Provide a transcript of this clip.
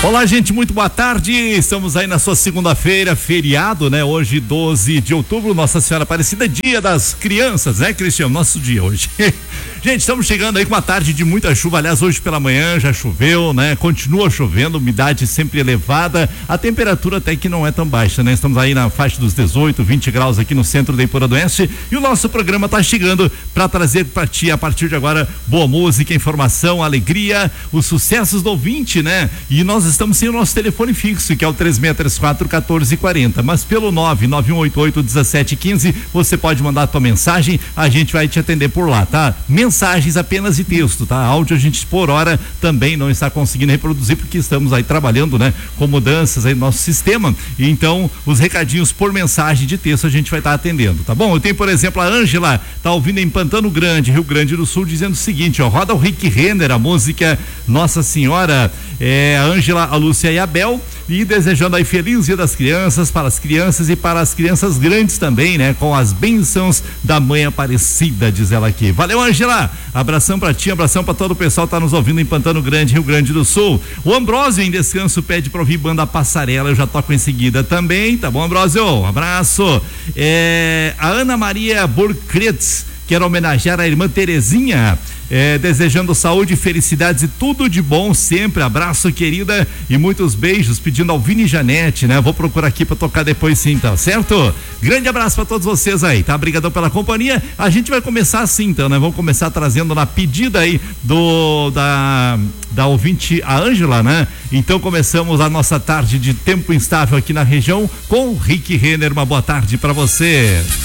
Olá, gente, muito boa tarde. Estamos aí na sua segunda-feira, feriado, né? Hoje, 12 de outubro, Nossa Senhora Aparecida, dia das crianças, né, Cristiano? Nosso dia hoje. Gente, estamos chegando aí com uma tarde de muita chuva. Aliás, hoje pela manhã já choveu, né? Continua chovendo, umidade sempre elevada. A temperatura até que não é tão baixa, né? Estamos aí na faixa dos 18, 20 graus aqui no centro da Iporã do Oeste. E o nosso programa está chegando para trazer para ti, a partir de agora, boa música, informação, alegria, os sucessos do ouvinte, né? E nós estamos sem o nosso telefone fixo, que é o 3634-1440. Mas pelo 99188-1715, você pode mandar a tua mensagem, a gente vai te atender por lá, tá? Mensagens apenas de texto, tá? Áudio a gente por hora também não está conseguindo reproduzir, porque estamos aí trabalhando, né? Com mudanças aí no nosso sistema, e então os recadinhos por mensagem de texto a gente vai estar atendendo, tá bom? Eu tenho, por exemplo, a Ângela, tá ouvindo em Pantano Grande, Rio Grande do Sul, dizendo o seguinte, ó, roda o Rick Renner, a música Nossa Senhora, a Ângela, a Lúcia e a Bel, e desejando aí feliz dia das crianças, para as crianças e para as crianças grandes também, né? Com as bênçãos da Mãe Aparecida, diz ela aqui. Valeu, Ângela, abração pra ti, abração pra todo o pessoal que tá nos ouvindo em Pantano Grande, Rio Grande do Sul. O Ambrósio em Descanso pede pra ouvir banda Passarela, eu já toco em seguida também, tá bom, Ambrósio? Um abraço. A Ana Maria Burkretz quero homenagear a irmã Terezinha, desejando saúde, felicidades e tudo de bom sempre. Abraço, querida, e muitos beijos, pedindo ao Vini e Janete, né? Vou procurar aqui pra tocar depois sim, tá certo? Grande abraço pra todos vocês aí, tá? Obrigadão pela companhia. A gente vai começar assim, então, né? Vamos começar trazendo na pedida aí da ouvinte, a Ângela, né? Então começamos a nossa tarde de tempo instável aqui na região com o Rick Renner. Uma boa tarde pra você.